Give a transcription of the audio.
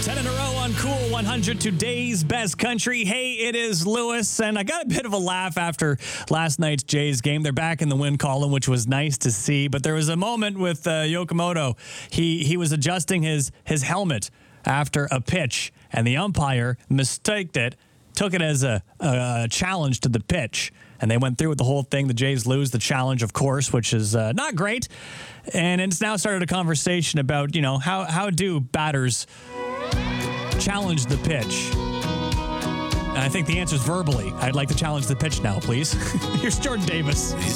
10 in a row on Cool 100, today's best country. Hey, it is Lewis, and I got a bit of a laugh after last night's Jays game. They're back in the win column, which was nice to see, but there was a moment with Yokomoto. He was adjusting his helmet after a pitch, and the umpire mistaked it, took it as a challenge to the pitch, and they went through with the whole thing. The Jays lose the challenge, of course, which is not great, and it's now started a conversation about, how do batters challenge the pitch? And I think the answer is verbally. I'd like to challenge the pitch now, please. Here's Jordan Davis.